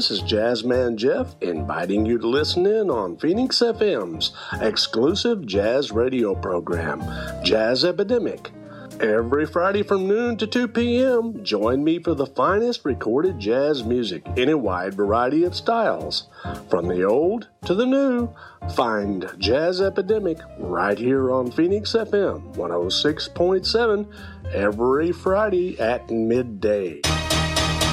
This is Jazzman Jeff inviting you to listen in on Phoenix FM's exclusive jazz radio program, Jazz Epidemic. Every Friday from noon to 2 p.m., join me for the finest recorded jazz music in a wide variety of styles. From the old to the new, find Jazz Epidemic right here on Phoenix FM 106.7 every Friday at midday.